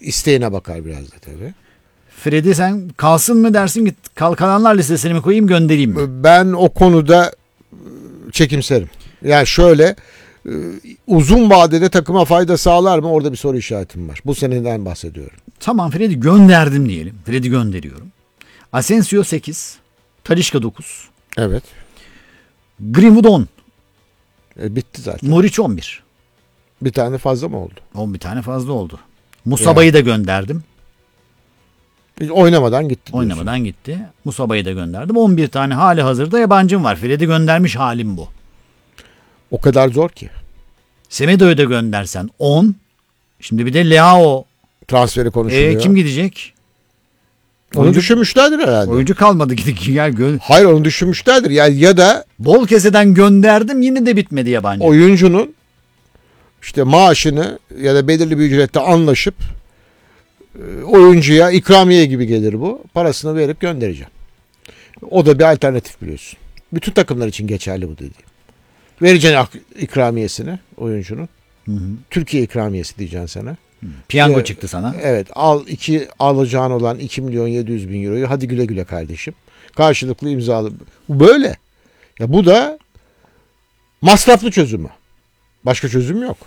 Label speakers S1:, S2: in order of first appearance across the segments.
S1: isteğine bakar biraz da tabii.
S2: Freddy sen kalsın mı dersin ki kalkananlar listesine mi koyayım göndereyim mi?
S1: Ben o konuda çekimserim. Yani şöyle uzun vadede takıma fayda sağlar mı? Orada bir soru işaretim var. Bu seneden bahsediyorum.
S2: Tamam Freddy gönderdim diyelim. Freddy gönderiyorum. Asensio 8. Talisca 9.
S1: Evet.
S2: Greenwood 10.
S1: Bitti zaten.
S2: Muric 11.
S1: Bir tane fazla mı oldu?
S2: 11 tane fazla oldu. Musaba'yı da gönderdim.
S1: Hiç oynamadan gitti diyorsun.
S2: Oynamadan gitti. Musaba'yı da gönderdim. 11 tane hali hazırda yabancım var. Freddy göndermiş halim bu.
S1: O kadar zor ki.
S2: Semedo'yu da göndersen 10. Şimdi bir de Leao.
S1: Transferi konuşuluyor.
S2: Kim gidecek?
S1: Onu düşünmüşlerdir herhalde.
S2: Oyuncu kalmadı gidip gel.
S1: Hayır onu düşünmüşlerdir. Yani ya da
S2: Bol keseden gönderdim yine de bitmedi yabancı.
S1: oyuncunun işte maaşını ya da belirli bir ücrette anlaşıp oyuncuya ikramiye gibi gelir bu. Parasını verip göndereceğim. O da bir alternatif biliyorsun. Bütün takımlar için geçerli bu dediğim. Vereceksin ikramiyesini oyuncunun.
S2: Hı.
S1: Türkiye ikramiyesi diyeceksin sana.
S2: Piyango çıktı sana.
S1: Evet alacağın olan 2.700.000 euroyu hadi güle güle kardeşim. Karşılıklı imzalı. Bu böyle. Ya bu da masraflı çözümü. Başka çözüm yok.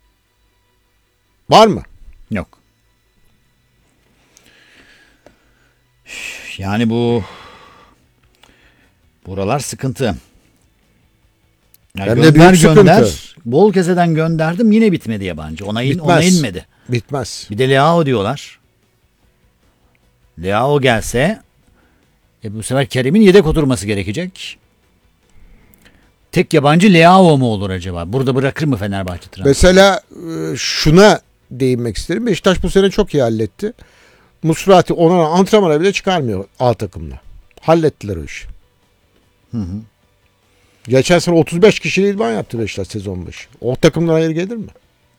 S1: Var mı?
S2: Yok. Yani buralar sıkıntı. Yani
S1: Hem de büyük sıkıntı.
S2: Bol keseden gönderdim yine bitmedi yabancı. Ona inmedi.
S1: Bitmez.
S2: Bir de Leao diyorlar. Leao gelse bu sefer Kerim'in yedek oturması gerekecek. Tek yabancı Leao mu olur acaba? Burada bırakır mı Fenerbahçe transferi?
S1: Mesela şuna değinmek isterim. Beşiktaş bu sene çok iyi halletti. Musrati ona antrenmana bile çıkarmıyor A takımla. Hallettiler o işi.
S2: Hı.
S1: Geçen sene 35 kişiyle idman yaptı Beşiktaş sezon başı. O takımdan hayır gelir mi?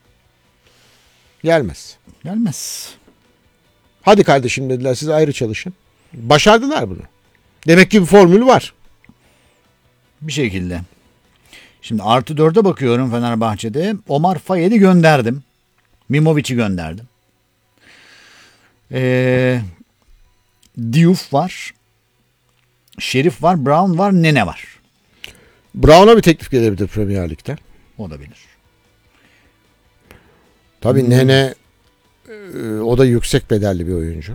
S1: Gelmez.
S2: Gelmez.
S1: Hadi kardeşim dediler siz ayrı çalışın. Başardılar bunu. Demek ki bir formül var.
S2: Bir şekilde. Şimdi artı 4'e bakıyorum Fenerbahçe'de. Omar Fayed'i gönderdim. Mimovic'i gönderdim. Diouf var. Şerif var. Brown var. Nene var.
S1: Brown'a bir teklif gelebilir Premier Lig'den.
S2: Olabilir.
S1: Tabii Nene o da yüksek bedelli bir oyuncu.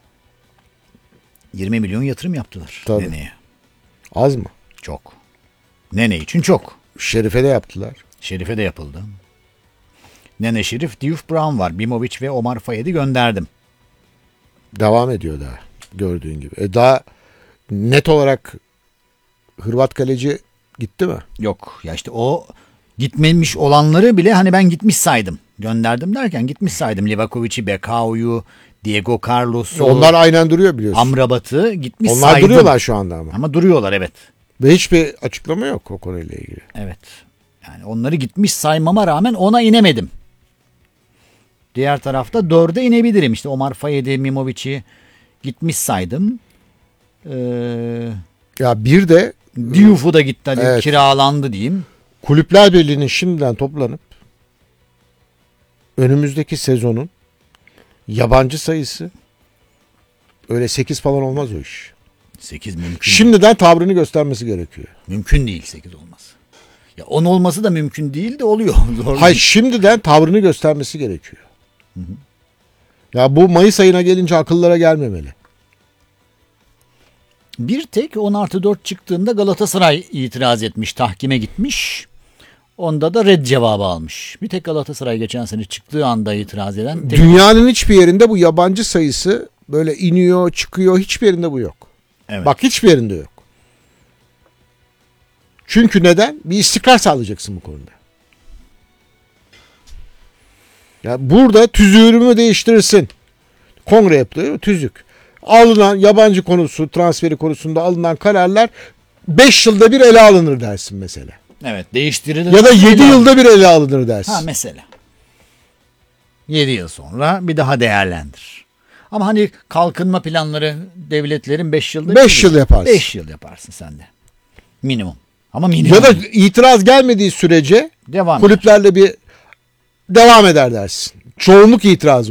S2: 20 milyon yatırım yaptılar
S1: Tabii.
S2: Nene'ye.
S1: Az mı?
S2: Çok. Nene için çok.
S1: Şerif'e de yaptılar.
S2: Şerif'e de yapıldı. Nene, Şerif, Diouf, Brown var. Mimovic ve Omar Fayed'i gönderdim.
S1: Devam ediyor daha gördüğün gibi. Daha net olarak Hırvat kaleci gitti mi?
S2: Yok. Ya işte o gitmemiş olanları bile hani ben gitmiş saydım. Gönderdim derken gitmiş saydım. Livakovic'i, Bekao'yu, Diego Carlos'u.
S1: Onlar aynen duruyor biliyorsun.
S2: Amrabat'ı gitmiş
S1: Onlar
S2: saydım.
S1: duruyorlar şu anda ama.
S2: Ama duruyorlar evet.
S1: Ve hiçbir açıklama yok o konuyla ilgili.
S2: Evet. Yani onları gitmiş saymama rağmen ona inemedim. Diğer tarafta 4'e inebilirim. İşte Omar Fayed'i, Mimovic'i gitmiş saydım.
S1: Ya bir de
S2: Diouf'u da gitti hadi
S1: evet.
S2: Kiralandı diyeyim.
S1: Kulüpler Birliği'nin şimdiden toplanıp önümüzdeki sezonun yabancı sayısı öyle 8 falan olmaz o iş.
S2: 8 mümkün.
S1: Şimdiden tavrını göstermesi gerekiyor.
S2: Mümkün değil 8 olmaz. Ya 10 olması da mümkün değil de oluyor. Zor
S1: Hayır şimdiden tavrını göstermesi gerekiyor.
S2: Hı.
S1: Ya bu Mayıs ayına gelince akıllara gelmemeli.
S2: Bir tek 10+4 çıktığında Galatasaray itiraz etmiş, tahkime gitmiş. Onda da red cevabı almış. Bir tek Galatasaray geçen sene çıktığı anda itiraz eden.
S1: Dünyanın hiçbir yerinde bu yabancı sayısı böyle iniyor, çıkıyor. Hiçbir yerinde bu yok.
S2: Evet.
S1: Bak hiçbir yerinde yok. Çünkü neden? Bir istikrar sağlayacaksın bu konuda. Ya burada tüzüğümü değiştirirsin. Kongre yapılıyor, tüzük. Alınan yabancı konusu, transferi konusunda alınan kararlar 5 yılda bir ele alınır dersin mesela.
S2: Evet, değiştirilir.
S1: Ya da 7 yılda bir ele alınır dersin.
S2: Ha mesela. 7 yıl sonra bir daha değerlendir. Ama hani kalkınma planları devletlerin 5 yılda
S1: 5 yıl yaparsın.
S2: 5 yıl yaparsın sen de. Minimum. Ama minimum.
S1: Ya da itiraz gelmediği sürece
S2: devam
S1: kulüplerle bir devam eder dersin. Çoğunluk itirazı